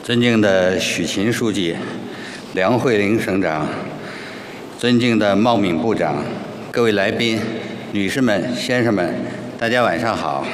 尊敬的许勤书记、梁慧玲省长、尊敬的茂敏部长、各位来宾、女士们、先生们，大家晚上好。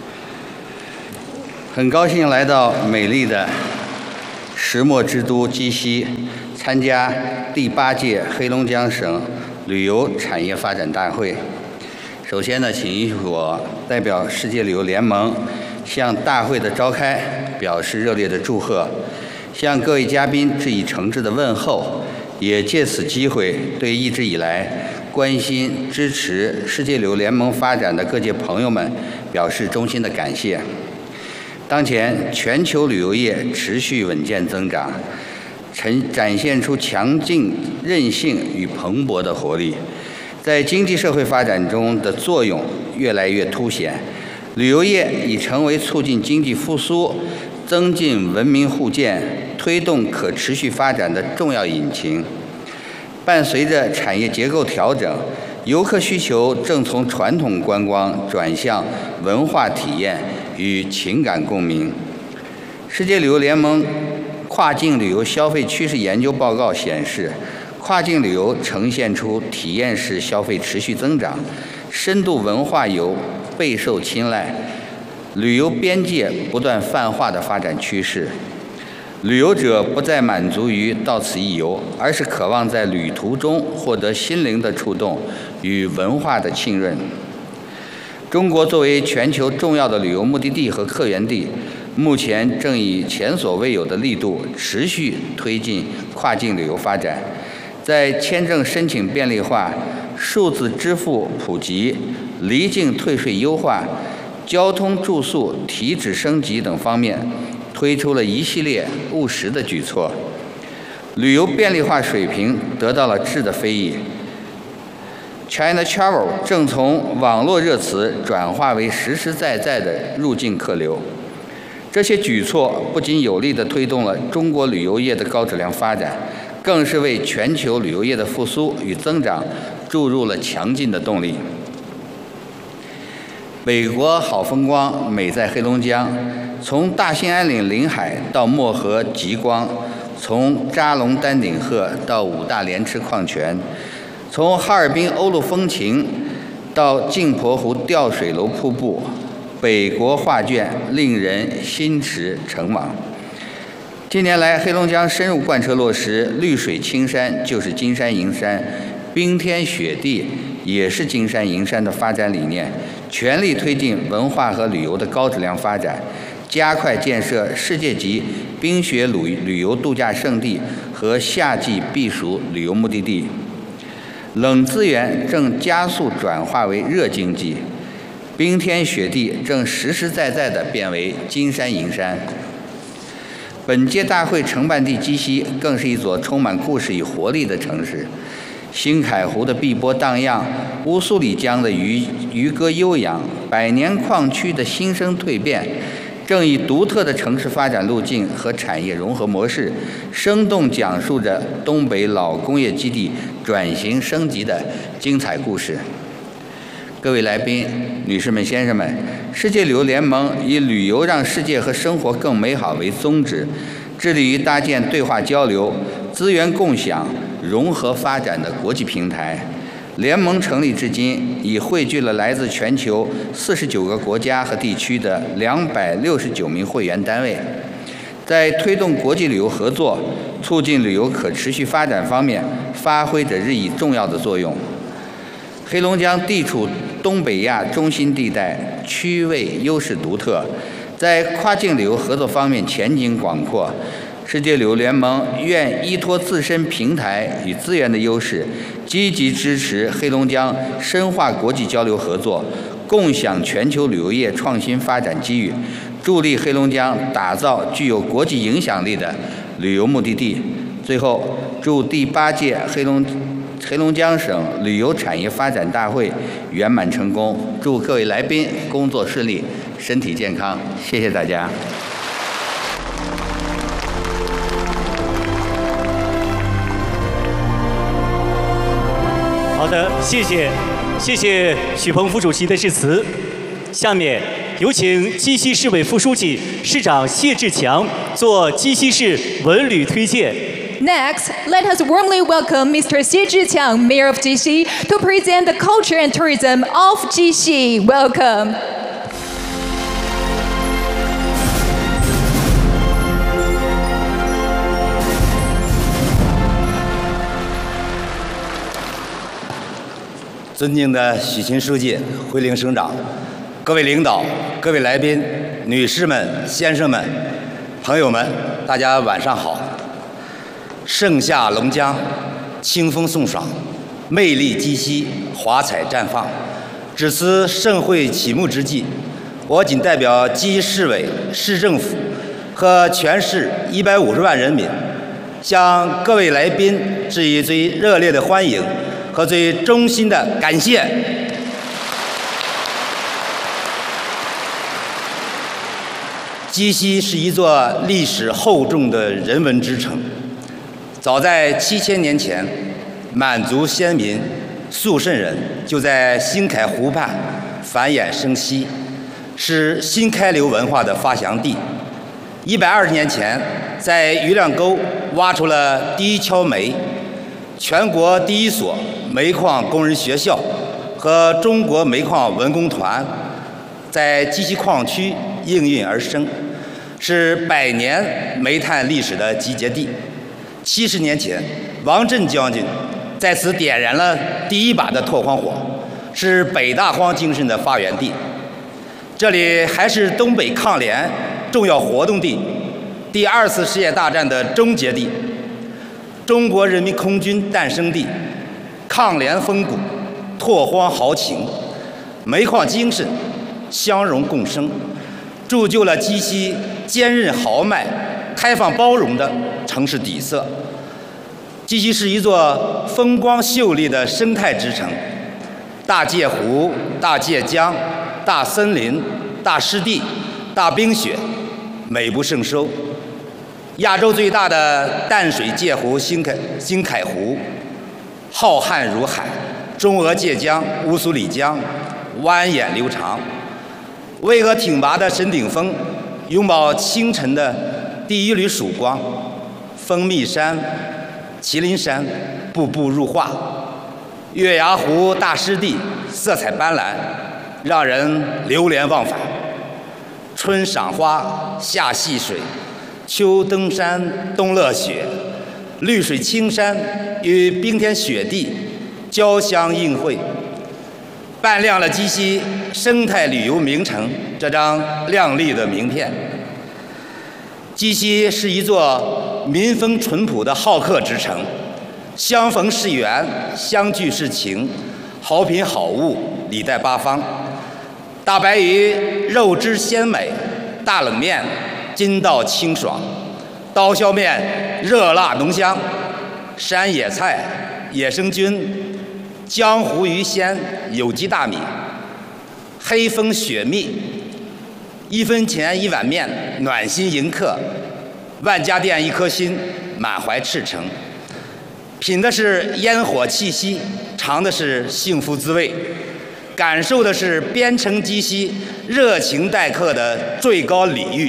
很高兴来到美丽的石墨之都鸡西，参加第8届黑龙江省旅游产业发展大会。首先呢，请允许我代表世界旅游联盟向大会的召开表示热烈的祝贺，向各位嘉宾致以诚挚的问候，也借此机会对一直以来关心支持世界旅游联盟发展的各界朋友们表示衷心的感谢。当前全球旅游业持续稳健增长，展现出强劲韧性与蓬勃的活力，在经济社会发展中的作用越来越凸显。旅游业已成为促进经济复苏、增进文明互鉴、推动可持续发展的重要引擎。伴随着产业结构调整，游客需求正从传统观光转向文化体验与情感共鸣。世界旅游联盟跨境旅游消费趋势研究报告显示，跨境旅游呈现出体验式消费持续增长，深度文化游备受青睐，旅游边界不断泛化的发展趋势。旅游者不再满足于到此一游，而是渴望在旅途中获得心灵的触动与文化的浸润。中国作为全球重要的旅游目的地和客源地，目前正以前所未有的力度持续推进跨境旅游发展。在签证申请便利化、数字支付普及、离境退税优化、交通住宿体脂升级等方面，推出了一系列务实的举措，旅游便利化水平得到了质的飞跃。China Travel 正从网络热词转化为实实在在的入境客流。这些举措不仅有力地推动了中国旅游业的高质量发展，更是为全球旅游业的复苏与增长注入了强劲的动力。北国好风光，美在黑龙江。从大兴安岭临海到漠河极光，从扎龙丹顶鹤到五大连池矿泉，从哈尔滨欧陆风情到镜泊湖吊水楼瀑布，北国画卷令人心驰神往。近年来，黑龙江深入贯彻落实绿水青山就是金山银山，冰天雪地也是金山银山的发展理念，全力推进文化和旅游的高质量发展，加快建设世界级冰雪旅游度假胜地和夏季避暑旅游目的地。冷资源正加速转化为热经济，冰天雪地正实实在在地变为金山银山。本届大会承办地鸡西更是一座充满故事与活力的城市。新凯湖的碧波荡漾，乌苏里江的渔歌悠扬，百年矿区的新生蜕变，正以独特的城市发展路径和产业融合模式，生动讲述着东北老工业基地转型升级的精彩故事。各位来宾、女士们、先生们，世界旅游联盟以旅游让世界和生活更美好为宗旨，致力于搭建对话交流、资源共享、融合发展的国际平台。联盟成立至今，已汇聚了来自全球49个国家和地区的269名会员单位，在推动国际旅游合作、促进旅游可持续发展方面发挥着日益重要的作用。黑龙江地处东北亚中心地带，区位优势独特，在跨境旅游合作方面前景广阔。世界旅游联盟愿依托自身平台与资源的优势，积极支持黑龙江深化国际交流合作，共享全球旅游业创新发展机遇，助力黑龙江打造具有国际影响力的旅游目的地。最后，祝第8届黑龙江省旅游产业发展大会圆满成功，祝各位来宾工作顺利，身体健康。谢谢大家。 好的，谢谢许鹏副主席的致辞。下面有请鸡西市委副书记、市长谢志强做鸡西市文旅推荐。 Next, let us warmly welcome Mr. Xie Zhiqiang, Mayor of Jixi, to present the culture and tourism of Jixi. Welcome. 尊敬的许勤书记、惠灵省长、各位领导、各位来宾、女士们、先生们、朋友们，大家晚上好。盛夏龙江，清风送爽，魅力鸡西，华彩绽放。值此盛会启幕之际，我谨代表鸡西市委、市政府和全市150万人民，向各位来宾致以最热烈的欢迎和最衷心的感谢。鸡西是一座历史厚重的人文之城，早在7000年前，满族先民肃慎人就在新凯湖畔繁衍生息，是新开流文化的发祥地。120年前，在余亮沟挖出了第一锹煤，全国第一所煤矿工人学校和中国煤矿文工团在鸡西矿区应运而生，是100年煤炭历史的集结地。70年前，王震将军在此点燃了第一把的拓荒火，是北大荒精神的发源地。这里还是东北抗联重要活动地，第2次世界大战的终结地，中国人民空军诞生地，抗联风骨，拓荒豪情，煤矿精神，相容共生，铸就了鸡西坚韧豪迈、开放包容的城市底色。鸡西是一座风光秀丽的生态之城，大界湖、大界江、大森林、大湿地、大冰雪，美不胜收。亚洲最大的淡水界湖新凯湖，浩瀚如海；中俄界江、乌苏里江，蜿蜒流长。巍峨挺拔的神顶峰，拥抱清晨的第一缕曙光。蜂蜜山、麒麟山，步步入画。月牙湖大湿地，色彩斑斓，让人流连忘返。春赏花，夏戏水，秋登山，冬乐雪，绿水青山与冰天雪地交相映会，扮亮了鸡西生态旅游名城这张亮丽的名片。鸡西是一座民风淳朴的好客之城，相逢是缘，相聚是情，好品好物礼待八方。大白鱼肉质鲜美，大冷面筋道清爽，刀削面热辣浓香，山野菜、野生菌、江湖鱼鲜、有机大米，黑蜂雪蜜，1分钱1碗面，暖心迎客。万家店1颗心，满怀赤诚。品的是烟火气息，尝的是幸福滋味，感受的是边城鸡西热情待客的最高礼遇。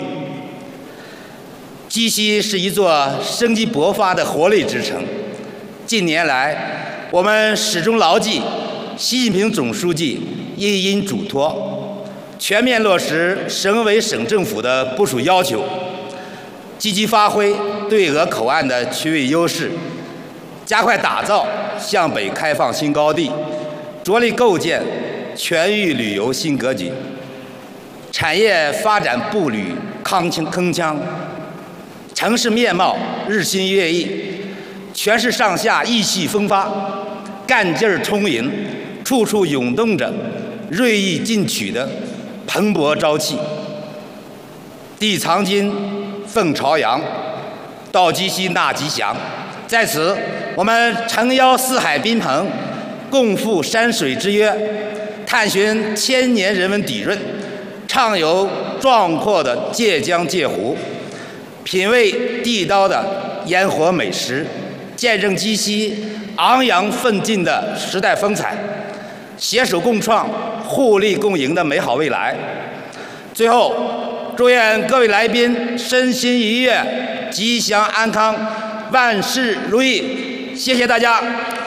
鸡西是一座生机勃发的活力之城。近年来，我们始终牢记习近平总书记一因嘱托，全面落实省委省政府的部署要求，积极发挥对俄口岸的区位优势，加快打造向北开放新高地，着力构建全域旅游新格局，产业发展步履铿锵，城市面貌日新月异，全市上下意气风发，干劲儿充盈，处处涌动着锐意进取的蓬勃朝气。地藏金，凤朝阳，道鸡西纳吉祥。在此，我们诚邀四海宾朋，共赴山水之约，探寻千年人文底蕴，畅游壮阔的界江界湖，品味地道的烟火美食，见证鸡西昂扬奋进的时代风采，携手共创互利共赢的美好未来。 最后，祝愿各位来宾身心愉悦、吉祥安康、万事如意。谢谢大家。